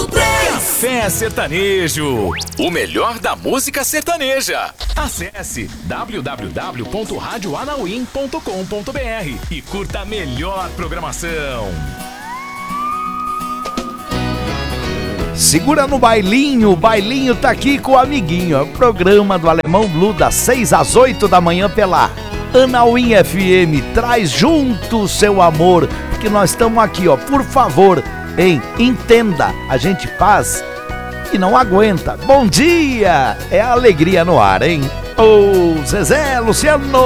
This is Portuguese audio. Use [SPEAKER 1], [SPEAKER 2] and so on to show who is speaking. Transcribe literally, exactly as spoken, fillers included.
[SPEAKER 1] três.
[SPEAKER 2] Café Sertanejo, o melhor da música sertaneja. Acesse w w w ponto rádio anauim ponto com ponto b r e curta a melhor programação.
[SPEAKER 3] Segura no bailinho, o bailinho tá aqui com o amiguinho. É o programa do Alemão Blue das seis às oito da manhã pela Anauim F M. Traz junto o seu amor, porque nós estamos aqui, ó. Por favor, hein? Entenda, a gente faz e não aguenta. Bom dia! É a alegria no ar, hein? Ô, Zezé, Luciano!